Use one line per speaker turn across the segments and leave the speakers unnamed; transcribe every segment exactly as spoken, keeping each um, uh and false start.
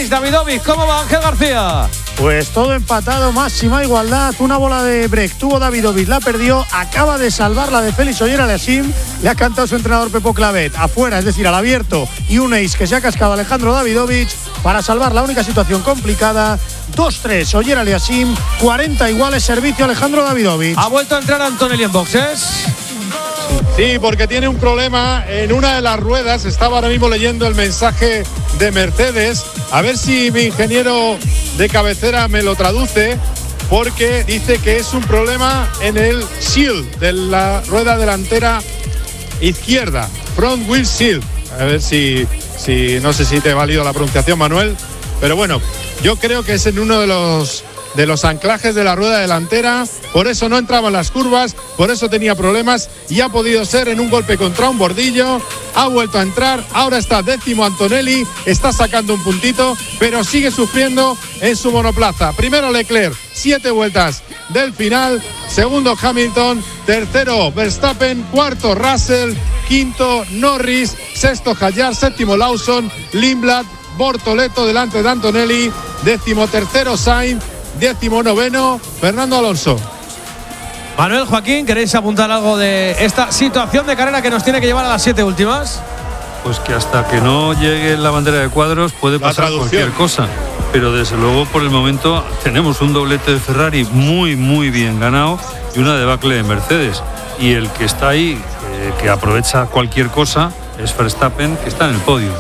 Davidovic. ¿Cómo va, Ángel García?
Pues todo empatado, máxima igualdad. Una bola de break tuvo Davidovic, la perdió. Acaba de salvar la de Félix Oyer-Aliassime. Le ha cantado su entrenador Pepo Clavet afuera, es decir, al abierto. Y un ace que se ha cascado Alejandro Davidovic para salvar la única situación complicada. dos tres, Oyer-Aliassime. cuarenta iguales, servicio Alejandro Davidovic.
Ha vuelto a entrar Antonelli en boxes.
Sí, porque tiene un problema en una de las ruedas. Estaba ahora mismo leyendo el mensaje de Mercedes. A ver si mi ingeniero de cabecera me lo traduce, porque dice que es un problema en el shield de la rueda delantera izquierda, front wheel shield. A ver si, si no sé si te he valido la pronunciación, Manuel, pero bueno, yo creo que es en uno de los de los anclajes de la rueda delantera, por eso no entraba en las curvas, por eso tenía problemas y ha podido ser en un golpe contra un bordillo. Ha vuelto a entrar, ahora está décimo Antonelli, está sacando un puntito, pero sigue sufriendo en su monoplaza. Primero Leclerc, siete vueltas del final, segundo Hamilton, tercero Verstappen, cuarto Russell, quinto Norris, sexto Hadjar, séptimo Lawson, Lindblad, Bortoleto delante de Antonelli, décimo tercero Sainz, décimo noveno Fernando Alonso.
Manuel, Joaquín, ¿queréis apuntar algo de esta situación de carrera que nos tiene que llevar a las siete últimas?
Pues que hasta que no llegue la bandera de cuadros puede pasar cualquier cosa. Pero desde luego por el momento tenemos un doblete de Ferrari muy muy bien ganado y una debacle de Mercedes. Y el que está ahí, eh, que aprovecha cualquier cosa, es Verstappen, que está en el podio.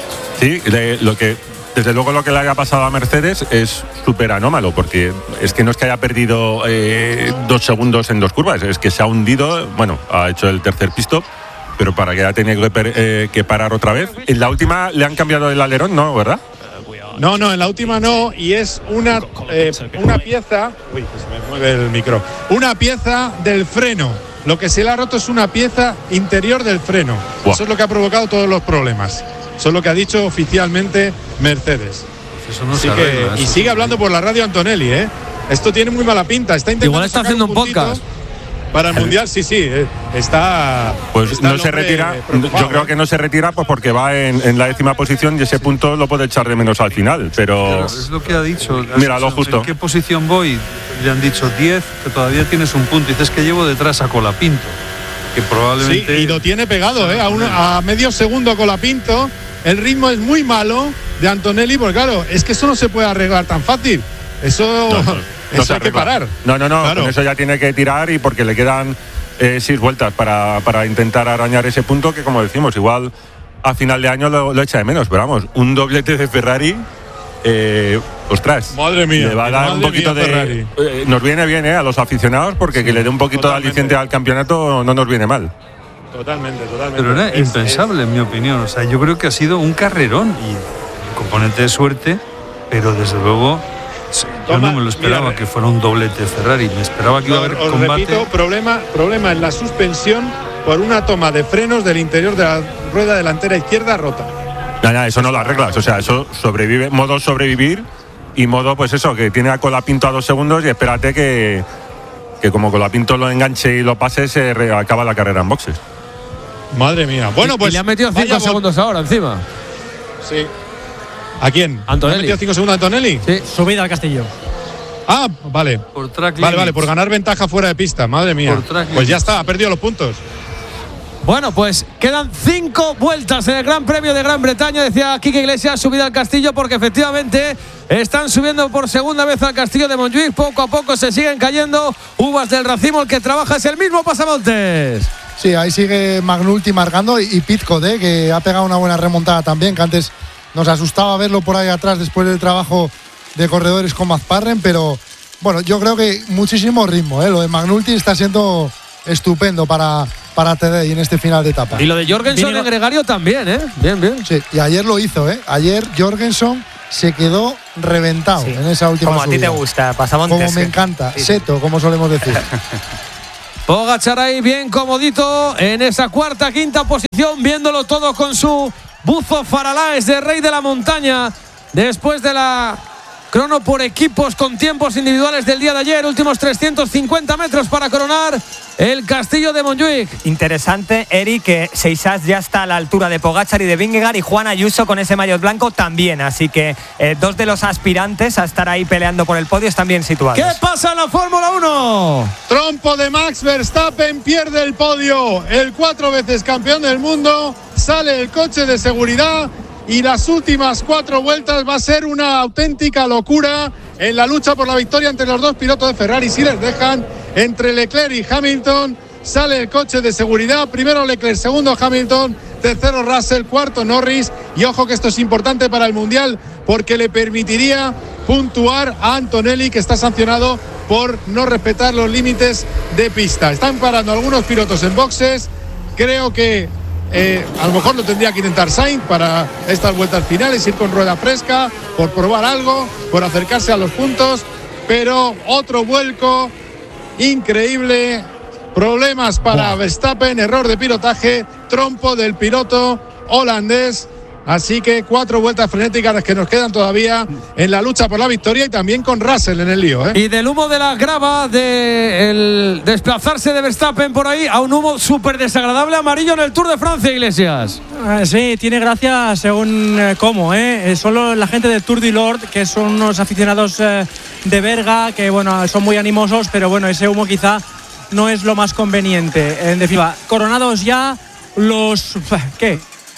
Sí, lo que... Desde luego lo que le haya pasado a Mercedes es súper anómalo, porque es que no es que haya perdido eh, dos segundos en dos curvas, es que se ha hundido, bueno, ha hecho el tercer pit stop, pero para que haya tenido que, per, eh, que parar otra vez. En la última le han cambiado el alerón, ¿no? ¿Verdad?
No, no, en la última no, y es una, eh, una pieza, uy, que se me mueve el micro, una pieza del freno. Lo que se le ha roto es una pieza interior del freno. Wow. Eso es lo que ha provocado todos los problemas. Eso es lo que ha dicho oficialmente Mercedes.
Eso no se arregla,
que, y sigue hablando por la radio Antonelli, ¿eh? Esto tiene muy mala pinta. Está intentando
Igual está haciendo un podcast.
Para el Mundial, sí, sí. Eh, está.
Pues
está
no se retira. Yo creo que no se retira pues porque va en, en la décima posición y ese punto lo puede echar de menos al final. Pero,
pero es lo que ha dicho.
Mira, lo justo.
¿En qué posición voy? Le han dicho diez, que todavía tienes un punto. Y dices que llevo detrás a Colapinto, que probablemente.
Sí, y lo tiene pegado, ¿eh? A, uno, a medio segundo Colapinto. El ritmo es muy malo de Antonelli, porque claro, es que eso no se puede arreglar tan fácil. Eso, no, no, eso no hay que parar.
No, no, no, claro. Con eso ya tiene que tirar y porque le quedan eh, seis vueltas para, para intentar arañar ese punto que, como decimos, igual a final de año lo, lo echa de menos. Pero vamos, un doblete de Ferrari, eh, ostras.
Madre mía.
Le va a dar un poquito
mía,
de… Eh, nos viene bien eh, a los aficionados porque sí, que le dé un poquito totalmente. De aliciente al campeonato no nos viene mal.
Totalmente, totalmente.
Pero era
es,
impensable,
es...
en mi opinión. O sea, yo creo que ha sido un carrerón y el componente de suerte, pero desde luego yo Toma, no me lo esperaba mira, que fuera un doblete Ferrari. Me esperaba que
no,
iba a haber
os
combate.
Repito, problema, problema en la suspensión por una toma de frenos del interior de la rueda delantera izquierda rota.
Ya, ya, eso no lo arreglas. O sea, eso sobrevive, modo sobrevivir y modo, pues eso, que tiene a Colapinto a dos segundos y espérate que, que como Colapinto lo enganche y lo pase, se re, acaba la carrera en boxes.
Madre mía. Bueno, pues.
Y le han metido cinco segundos ahora encima.
Sí. ¿A quién?
Antonelli.
¿Le han metido cinco segundos a Antonelli?
Sí.
Subida al Castillo.
Ah, vale.
Por track
vale, vale, por ganar ventaja fuera de pista. Madre mía. Pues ya está, ha perdido los puntos.
Bueno, pues quedan cinco vueltas en el Gran Premio de Gran Bretaña. Decía Quique Iglesias, subida al Castillo, porque efectivamente están subiendo por segunda vez al Castillo de Montjuic. Poco a poco se siguen cayendo uvas del racimo. El que trabaja es el mismo Pasamontes.
Sí, ahí sigue Magnulti marcando y Pitcock, ¿eh? Que ha pegado una buena remontada también, que antes nos asustaba verlo por ahí atrás después del trabajo de corredores con Mazparren, pero bueno, yo creo que muchísimo ritmo, ¿eh? Lo de Magnulti está siendo estupendo para, para T D y en este final de etapa.
Y lo de Jorgensen en Gregario también, ¿eh? Bien, bien.
Sí, y ayer lo hizo, ¿eh? Ayer Jorgensen se quedó reventado sí, en esa última
como
subida.
A ti te gusta, Pasamontes.
Como me encanta, sí, seto, como solemos decir.
Pogačar ahí bien comodito en esa cuarta, quinta posición, viéndolo todo con su buzo Faralaes de Rey de la Montaña, después de la crono por equipos con tiempos individuales del día de ayer, últimos trescientos cincuenta metros para coronar el Castillo de Montjuic.
Interesante, Eric, que Seixas ya está a la altura de Pogačar y de Vingegaard, y Juan Ayuso con ese maillot blanco también, así que eh, dos de los aspirantes a estar ahí peleando por el podio están bien situados.
¿Qué pasa en la Fórmula uno?
Trompo de Max Verstappen, pierde el podio, el cuatro veces campeón del mundo, sale el coche de seguridad y las últimas cuatro vueltas va a ser una auténtica locura en la lucha por la victoria entre los dos pilotos de Ferrari. Si les dejan, entre Leclerc y Hamilton, sale el coche de seguridad, primero Leclerc, segundo Hamilton, tercero Russell, cuarto Norris, y ojo que esto es importante para el Mundial porque le permitiría puntuar a Antonelli, que está sancionado por no respetar los límites de pista. Están parando algunos pilotos en boxes, creo que Eh, a lo mejor lo tendría que intentar Sainz para estas vueltas finales, ir con rueda fresca, por probar algo, por acercarse a los puntos, pero otro vuelco increíble, problemas para Verstappen, error de pilotaje, trompo del piloto holandés. Así que cuatro vueltas frenéticas las que nos quedan todavía en la lucha por la victoria, y también con Russell en el lío, ¿eh?
Y del humo de la grava, del de desplazarse de Verstappen por ahí, a un humo súper desagradable amarillo en el Tour de Francia, Iglesias.
Ah, sí, tiene gracia según eh, cómo, ¿eh? Solo la gente del Tour du Nord, que son unos aficionados eh, de Berga, que bueno, son muy animosos, pero bueno, ese humo quizá no es lo más conveniente. En definitiva, coronados ya los... ¿qué?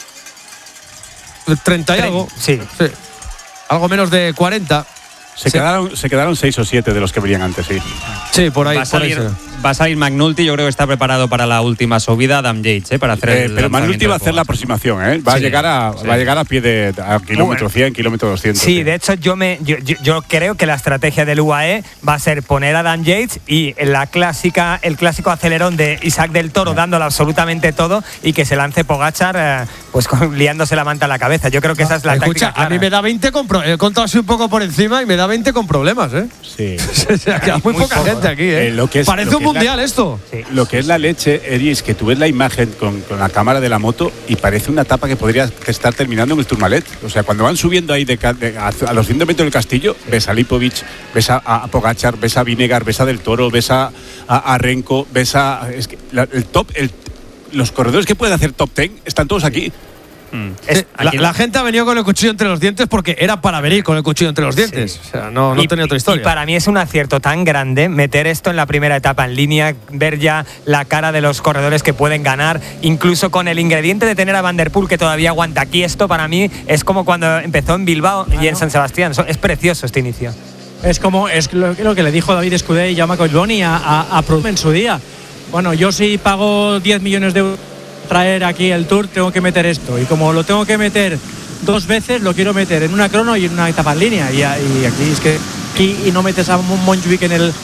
treinta y algo.
Sí.
sí. Algo menos de cuarenta.
Se, sí. quedaron, se quedaron seis o siete de los que venían antes, sí.
Sí, por ahí.
Va a salir, va a salir McNulty, yo creo que está preparado para la última subida, Adam Yates, ¿eh? Para hacer
eh,
el
Pero McNulty va a hacer la aproximación, ¿eh? Va, sí, a, llegar a, sí. va a llegar a pie de a kilómetro cien, kilómetro doscientos.
Sí, sí, de hecho yo, me, yo, yo, yo creo que la estrategia del U A E va a ser poner a Adam Yates y la clásica, el clásico acelerón de Isaac del Toro, sí, dándolo absolutamente todo, y que se lance Pogačar eh, pues con, liándose la manta a la cabeza. Yo creo que esa es la
Escucha,
táctica clara.
A mí me da veinte con pro- he contado así un poco por encima y me da veinte con problemas, ¿eh?
Sí.
O sea, queda muy, muy poca poco, gente aquí, ¿eh? eh lo que es, Parece lo que un mundial
la,
esto.
Sí. Lo que es la leche, Eri, es que tú ves la imagen con, con la cámara de la moto y parece una etapa que podría estar terminando en el Tourmalet. O sea, cuando van subiendo ahí de, de, a, a los cien metros del Castillo, ves a Lipovic, ves a, a Pogačar, ves a Vingegaard, ves a Del Toro, ves a, a, a Renko, ves a... Es que la, el top... El, los corredores que pueden hacer top ten están todos aquí.
Mm. Es, la, la gente ha venido con el cuchillo entre los dientes porque era para venir con el cuchillo entre los dientes. Sí. O sea, no, no y, tenía otra historia.
Y para mí es un acierto tan grande meter esto en la primera etapa en línea, ver ya la cara de los corredores que pueden ganar, incluso con el ingrediente de tener a Van der Poel que todavía aguanta aquí. Esto para mí es como cuando empezó en Bilbao ah, y en no. San Sebastián. Es precioso este inicio.
Es como es lo, lo que le dijo David Escudé y Jaume Collboni a, a, a Proust en su día. Bueno, yo sí pago diez millones de euros traer aquí el Tour, tengo que meter esto, y como lo tengo que meter dos veces, lo quiero meter en una crono y en una etapa en línea, y, y aquí es que aquí y no metes a Montjuic en el...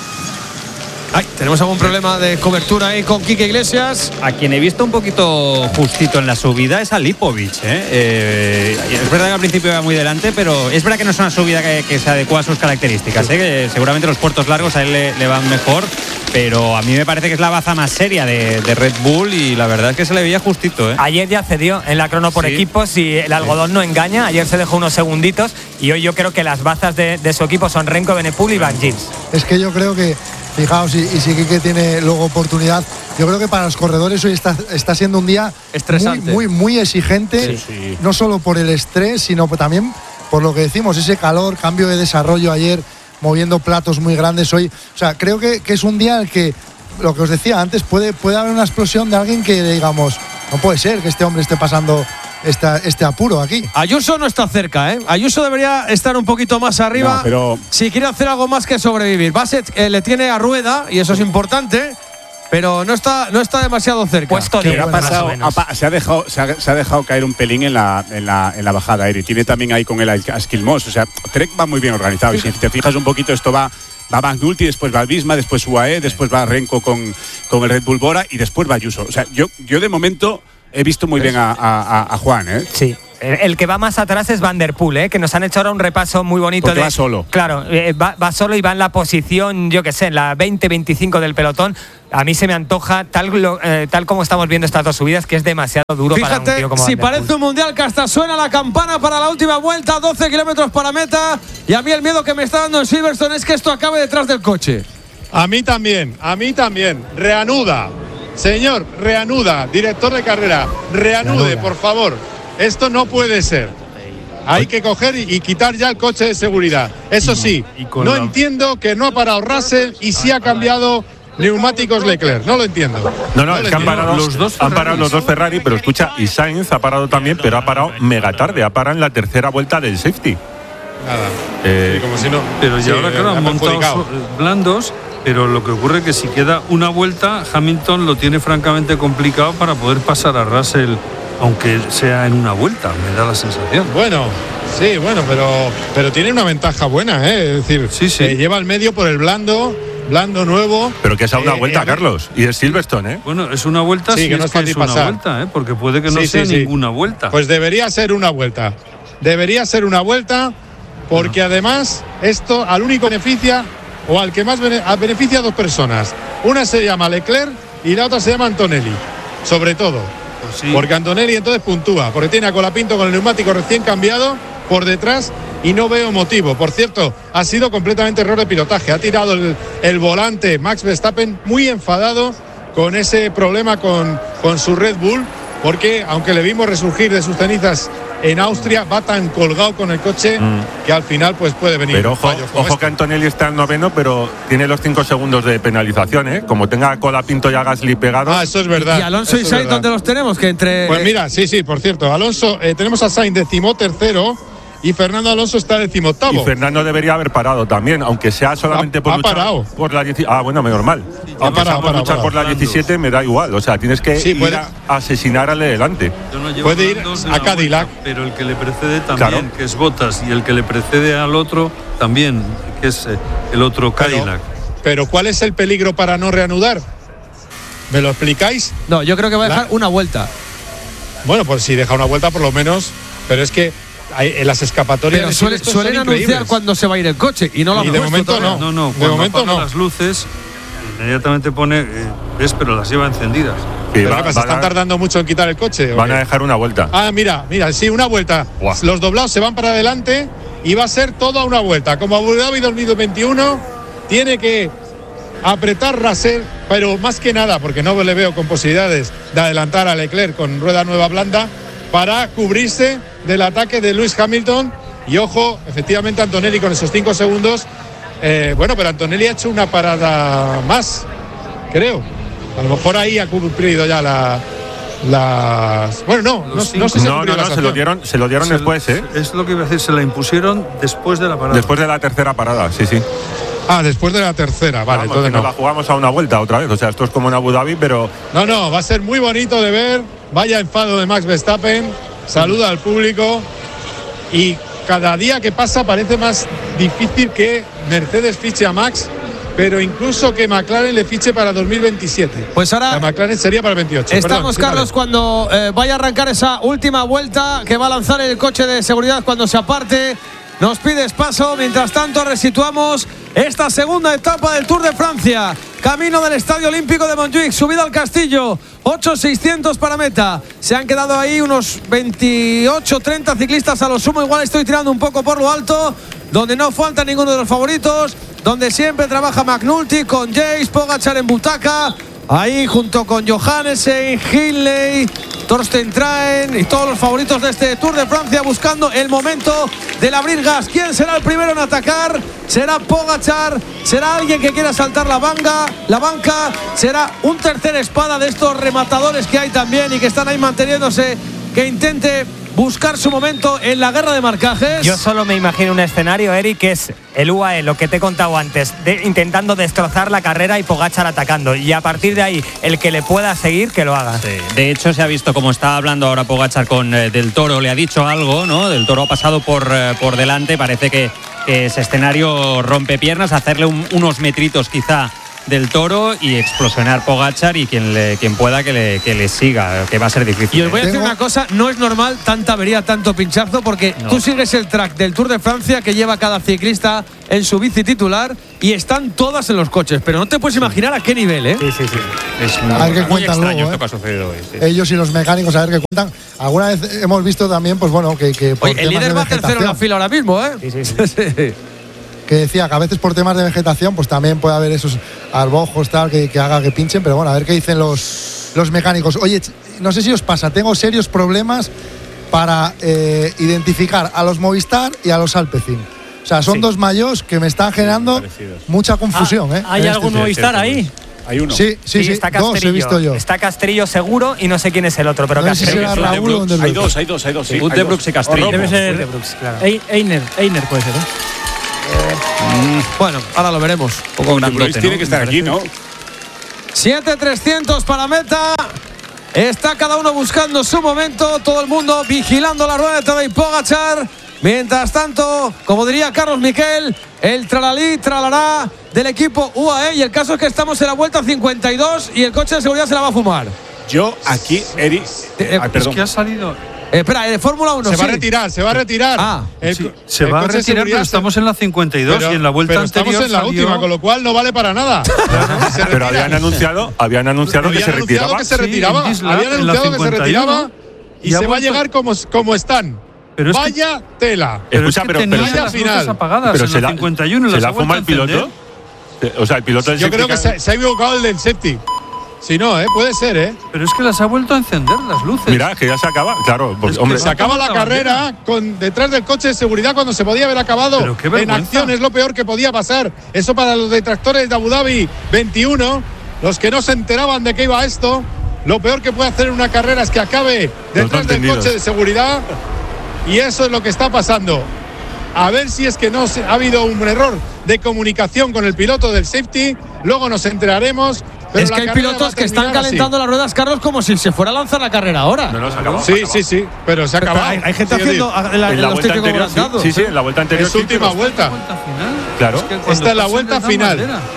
Ay, tenemos algún problema de cobertura ahí con Quique Iglesias.
A quien he visto un poquito justito en la subida es a Lipovic, ¿eh? Eh, es verdad que al principio iba muy delante, pero es verdad que no es una subida que, que se adecua a sus características, ¿eh? Que seguramente los puertos largos a él le, le van mejor, pero a mí me parece que es la baza más seria de, de Red Bull, y la verdad es que se le veía justito, ¿eh?
Ayer ya cedió en la crono por sí. equipos, y el algodón sí. no engaña. Ayer se dejó unos segunditos, y hoy yo creo que las bazas de, de su equipo son Renko, Benepul y Van Gils.
Es que yo creo que, fijaos, y, y si Quique tiene luego oportunidad, yo creo que para los corredores hoy está, está siendo un día
estresante,
muy, muy, muy exigente,
sí, sí.
no solo por el estrés, sino también por lo que decimos, ese calor, cambio de desarrollo ayer, moviendo platos muy grandes hoy. O sea, creo que, que es un día en el que, lo que os decía antes, puede, puede haber una explosión de alguien que digamos, no puede ser que este hombre esté pasando esta, este apuro aquí.
Ayuso no está cerca, ¿eh? Ayuso debería estar un poquito más arriba,
no, pero...
si quiere hacer algo más que sobrevivir. Bassett eh, le tiene a Rueda, y eso es importante, pero no está, no está demasiado cerca.
Puesto
de, ha pasado, ha, se, ha dejado, se, ha, se ha dejado caer un pelín en la, en la, en la bajada, Eri. Tiene también ahí con el a Skilmos. O sea, Trek va muy bien organizado, y si te fijas un poquito, esto va... Va McNulty, después va Visma, después U A E, después va Renko con, con el Red Bull Bora, y después va Ayuso. O sea, yo, yo de momento he visto muy bien a, a, a Juan, ¿eh?
Sí. El que va más atrás es Van der Poel, ¿eh? Que nos han hecho ahora un repaso muy bonito.
Porque
de,
va solo.
Claro, eh, va, va solo y va en la posición, yo qué sé, en la veinte veinticinco del pelotón. A mí se me antoja, tal, eh, tal como estamos viendo estas dos subidas, que es demasiado duro.
Fíjate,
para un tío como
si
Van der Poel.
parece un mundial que hasta suena la campana para la última vuelta, doce kilómetros para meta. Y a mí el miedo que me está dando en Silverstone es que esto acabe detrás del coche.
A mí también, a mí también. Reanuda. Señor, reanuda. Director de carrera, reanude, reanuda. Por favor. Esto no puede ser. Hay que coger y, y quitar ya el coche de seguridad. Eso sí, no la... entiendo que no ha parado Russell y sí ha cambiado neumáticos Leclerc. No lo entiendo.
No, no,
no
es que han parado los dos, han parado los dos Ferrari, pero escucha, y Sainz ha parado también, pero ha parado mega tarde. Ha parado en la tercera vuelta del safety.
Nada.
Eh,
sí, como si no.
Pero
sí,
ya ahora, claro, han montado blandos. Pero lo que ocurre es que si queda una vuelta, Hamilton lo tiene francamente complicado para poder pasar a Russell, aunque sea en una vuelta, me da la sensación.
Bueno, sí, bueno, pero, pero tiene una ventaja buena, ¿eh? Es decir,
sí, sí.
Eh, lleva al medio por el blando, blando nuevo.
Pero que es a una
eh,
vuelta,
eh,
Carlos, y es Silverstone, ¿eh?
Bueno, es una vuelta,
sí,
sí,
que no
es,
es fácil
que es
pasar.
una vuelta, ¿eh? Porque puede que no
sí,
sea
sí,
ninguna
sí.
vuelta.
Pues debería ser una vuelta. Debería ser una vuelta, porque bueno. Además, esto al único beneficia, o al que más bene, beneficia a dos personas. Una se llama Leclerc y la otra se llama Antonelli, sobre todo.
Pues sí.
Porque Antonelli entonces puntúa, porque tiene a Colapinto con el neumático recién cambiado por detrás y no veo motivo. Por cierto, ha sido completamente error de pilotaje. Ha tirado el, el volante Max Verstappen muy enfadado con ese problema con, con su Red Bull, porque aunque le vimos resurgir de sus cenizas en Austria, va tan colgado con el coche mm. que al final pues puede venir.
Pero ojo, ojo este. que Antonelli está en noveno, pero tiene los cinco segundos de penalización, ¿eh? Como tenga a Colapinto y a Gasly pegados.
Ah, eso es verdad.
Y Alonso y Sainz, ¿dónde los tenemos? Que entre.
Pues mira, sí, sí, por cierto, Alonso, eh, tenemos a Sainz decimotercero y Fernando Alonso está decimoctavo.
Y Fernando debería haber parado también, aunque sea solamente
ha,
por
ha
luchar
parado.
por la diecisiete. Ah, bueno, normal. Sí, aunque parado, sea por parado, luchar parado. por la diecisiete me da igual. O sea, tienes que sí, ir puede... a asesinar al de delante.
No
puede ir a Cadillac.
Vuelta, pero el que le precede también, claro. que es Bottas, y el que le precede al otro también, que es el otro Cadillac.
Pero, pero ¿cuál es el peligro para no reanudar? ¿Me lo explicáis?
No, yo creo que va a dejar
la...
una vuelta.
Bueno, pues si deja una vuelta por lo menos, pero es que hay, en las escapatorias
pero suele, suelen anunciar cuando se va a ir el coche y no lo han
y de momento no.
No, no,
de momento no.
Las luces inmediatamente pone, eh, ves, pero las lleva encendidas.
Sí, va, ¿qué pasa? ¿Están a, tardando mucho en quitar el coche?
Van a dejar una vuelta.
Ah, mira, mira, sí, una vuelta. Wow. Los doblados se van para adelante y va a ser toda una vuelta. Como Abu Dhabi dos mil veintiuno, tiene que apretar Russell, pero más que nada, porque no le veo con posibilidades de adelantar a Leclerc con rueda nueva blanda, para cubrirse del ataque de Lewis Hamilton. Y ojo, efectivamente Antonelli con esos cinco segundos. Eh, bueno, pero Antonelli ha hecho una parada más, creo. A lo mejor ahí ha cumplido ya la, las. Bueno, no, no, no sé si
no, no, no, se lo dieron, se lo dieron se después, ¿eh?
Es lo que iba a decir, se la impusieron después de la parada.
Después de la tercera parada, sí, sí.
Ah, después de la tercera, vale.
Vamos,
entonces
no
no.
la jugamos a una vuelta otra vez. O sea, esto es como en Abu Dhabi, pero.
No, no, va a ser muy bonito de ver. Vaya enfado de Max Verstappen. Saluda al público. Y cada día que pasa parece más difícil que Mercedes fiche a Max, pero incluso que McLaren le fiche para dos mil veintisiete.
Pues ahora.
La McLaren sería para el veintiocho.
Estamos,
Perdón,
Carlos, cuando eh, vaya a arrancar esa última vuelta que va a lanzar el coche de seguridad cuando se aparte. Nos pides paso, mientras tanto resituamos esta segunda etapa del Tour de Francia. Camino del Estadio Olímpico de Montjuic, subida al Castillo, ocho seiscientos para meta. Se han quedado ahí unos veintiocho treinta ciclistas a lo sumo, igual estoy tirando un poco por lo alto, donde no falta ninguno de los favoritos, donde siempre trabaja McNulty con Jace, Pogačar en butaca, ahí junto con Johannessen, Hindley, Torsten Traen y todos los favoritos de este Tour de Francia buscando el momento del abrir gas. ¿Quién será el primero en atacar? ¿Será Pogačar? ¿Será alguien que quiera saltar la banca? ¿La banca? ¿Será un tercer espada de estos rematadores que hay también y que están ahí manteniéndose, que intente buscar su momento en la guerra de marcajes?
Yo solo me imagino un escenario, Eric, que es el U A E, lo que te he contado antes, de, intentando destrozar la carrera y Pogačar atacando. Y a partir de ahí, el que le pueda seguir, que lo haga.
Sí. De hecho, se ha visto como está hablando ahora Pogačar con eh, Del Toro, le ha dicho algo, ¿no? Del Toro ha pasado por, eh, por delante, parece que, que ese escenario rompe piernas, hacerle un, unos metritos quizá del Toro y explosionar Pogačar y quien le, quien pueda que le, que le siga, que va a ser difícil.
Y os voy a decir una cosa, no es normal tanta avería, tanto pinchazo, porque no. Tú sigues el track del Tour de Francia que lleva cada ciclista en su bici titular y están todas en los coches, pero no te puedes imaginar a qué nivel, ¿eh?
Sí, sí, sí. Es
muy, a ver qué
muy extraño
luego,
esto que ha sucedido hoy. Sí.
Ellos y los mecánicos, a ver qué cuentan. Alguna vez hemos visto también, pues bueno, que, que por
Oye, el líder va tercero en la fila ahora mismo, ¿eh?
Sí, sí, sí. sí.
Que decía que a veces por temas de vegetación, pues también puede haber esos arbojos tal que, que haga que pinchen, pero bueno, a ver qué dicen los, los mecánicos. Oye, no sé si os pasa, tengo serios problemas para eh, identificar a los Movistar y a los Alpecin. O sea, son sí. dos mayos que me están generando mucha confusión.
Ah,
¿eh?
¿Hay algún este Movistar ahí?
Hay uno.
Sí, sí, sí, sí.
Está
dos he visto yo.
Está Castrillo seguro y no sé quién es el otro, pero
no sé
Castrillo.
Si será Raúl o
hay dos, hay dos, hay dos. Sí,
un de Brooks y Castrillo.
Debe ser de Brooks, claro. Einer, Einer puede ser, ¿eh?
Mm, bueno, ahora lo veremos.
Un poco grandote,
tiene
¿no?
que estar aquí, ¿no?
siete trescientos para meta. Está cada uno buscando su momento. Todo el mundo vigilando la rueda de Tadej Pogačar. Mientras tanto, como diría Carlos Miquel, el tralalí, tralará del equipo U A E. Y el caso es que estamos en la vuelta cincuenta y dos y el coche de seguridad se la va a fumar.
Yo aquí, Eri.
Eh,
Ay,
es
que
ha salido. Eh, espera, de Fórmula uno.
Se
sí.
va a retirar, se va a retirar.
Ah,
el,
sí, se
el
va a retirar, pero estamos en la cincuenta y dos pero, y en la vuelta
pero
anterior.
Estamos en la
salió...
última, con lo cual no vale para nada.
Pero habían anunciado, habían anunciado
habían
que se retiraba.
Que se retiraba.
Sí, Gisla,
habían anunciado que se retiraba y, y se va a llegar como, como están.
Pero
Vaya
que,
tela.
Pero
Escucha,
es que
pero,
tenía
pero,
las
final.
luces apagadas
pero
en
se
la cincuenta y uno.
¿Se la fuma el piloto? O sea, el piloto del
Yo creo que se, se ha equivocado el del safety. Si no, ¿eh? Puede ser, ¿eh?
Pero es que las ha vuelto a encender las luces.
Mira, que ya se acaba. Claro, porque,
es
hombre.
Se acaba la carrera con, detrás del coche de seguridad cuando se podía haber acabado. En acción es lo peor que podía pasar. Eso para los detractores de Abu Dhabi veintiuno, los que no se enteraban de qué iba esto, lo peor que puede hacer en una carrera es que acabe detrás del coche de seguridad. Y eso es lo que está pasando. A ver si es que no se, ha habido un error de comunicación con el piloto del safety. Luego nos enteraremos. Pero
es que hay pilotos que están calentando así. Las ruedas, Carlos, como si se fuera a lanzar la carrera ahora.
No, no, se acabó.
Sí,
se acabó.
sí, sí, pero se ha acabado.
Hay, hay gente
sí,
haciendo en la,
en la
los
vuelta anterior. Sí, sí, sí, en la vuelta anterior.
Es su última
sí,
vuelta.
Claro.
Es que esta es la vuelta final.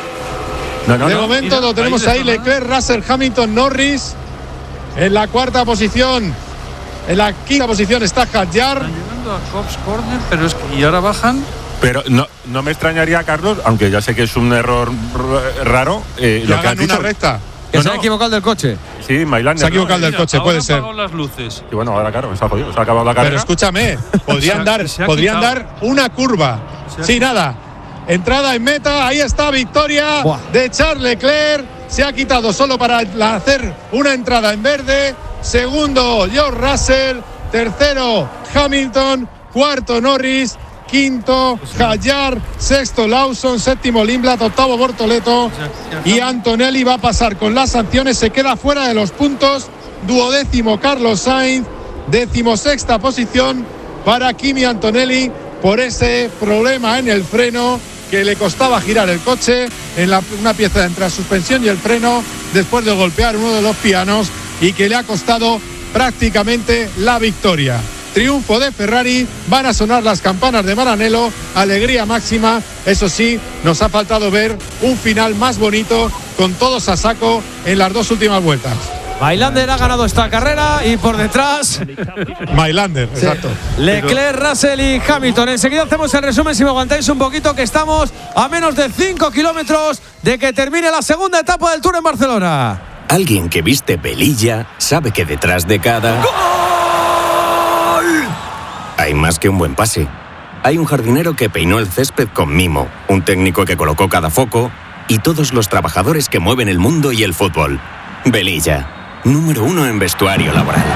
No, no,
de
no.
momento
Mira,
lo tenemos ahí, Leclerc, Russell, Hamilton, Norris. En la cuarta posición, en la quinta posición está Hadjar.
Están llegando a Cops Corner, pero es que y ahora bajan.
Pero no, no me extrañaría, Carlos, aunque ya sé que es un error raro. Eh, lo que han
una
dicho.
recta.
Que
no,
se ha
no.
equivocado del coche.
Sí, Mailander.
Se ha equivocado
No,
del coche,
ahora
puede
han
ser.
apagado las luces.
Y bueno, ahora claro, se ha jodido, se ha acabado la carrera.
Pero escúchame, podrían,
Se ha-
dar,
se ha
podrían
quitado.
dar una curva.
Se ha
Sí,
quitado.
nada. Entrada en meta, ahí está victoria
Buah.
de Charles Leclerc. Se ha quitado solo para la- hacer una entrada en verde. Segundo, George Russell. Tercero, Hamilton. Cuarto, Norris. Quinto, Hadjar. Sexto, Lawson. Séptimo, Lindblad. Octavo, Bortoleto. Y Antonelli va a pasar con las sanciones. Se queda fuera de los puntos. Duodécimo, Carlos Sainz. Decimosexta posición para Kimi Antonelli por ese problema en el freno que le costaba girar el coche en la, una pieza entre la suspensión y el freno después de golpear uno de los pianos y que le ha costado prácticamente la victoria. Triunfo de Ferrari, van a sonar las campanas de Maranello, alegría máxima. Eso sí, nos ha faltado ver un final más bonito con todos a saco en las dos últimas vueltas.
Mailander ha ganado esta carrera y por detrás
Mailander, sí. Exacto.
Leclerc, Russell y Hamilton. Enseguida hacemos el resumen, si me aguantáis un poquito, que estamos a menos de cinco kilómetros de que termine la segunda etapa del Tour en Barcelona.
Alguien que viste velilla sabe que detrás de cada... ¡Gol! Hay más que un buen pase. Hay un jardinero que peinó el césped con mimo, un técnico que colocó cada foco y todos los trabajadores que mueven el mundo y el fútbol. Velilla, número uno en vestuario laboral.